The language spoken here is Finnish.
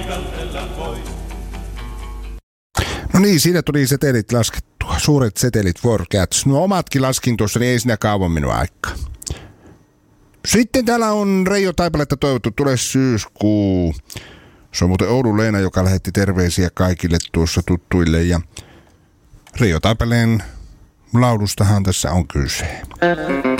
No niin, siinä tuli setelit laskettua. Suuret setelit for cats. No omatkin laskin tuossa, niin ei siinä kauan minun aikaa. Sitten täällä on Reijo Taipaletta toivottu tulee syyskuu. Se on muuten Oulun Leena, joka lähetti terveisiä kaikille tuossa tuttuille. Ja Reijo Taipaleen laulustahan tässä on kyse.